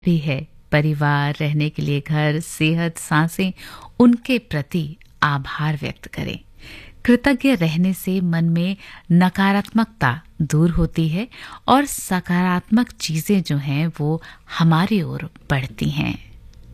भी है, परिवार, रहने के लिए घर, सेहत, सांसें, उनके प्रति आभार व्यक्त करें। कृतज्ञ रहने से मन में नकारात्मकता दूर होती है और सकारात्मक चीजें जो हैं वो हमारी ओर बढ़ती हैं।